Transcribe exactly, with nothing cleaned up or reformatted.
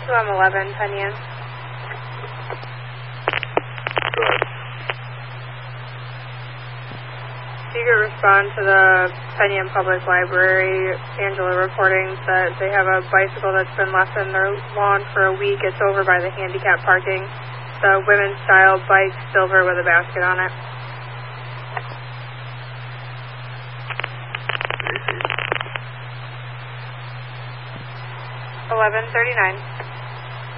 two M eleven, Penyan. If you could respond to the Penyan Public Library, Angela reporting that they have a bicycle that's been left in their lawn for a week. It's over by the handicap parking. It's a women's style bike, silver with a basket on it. eleven thirty-nine.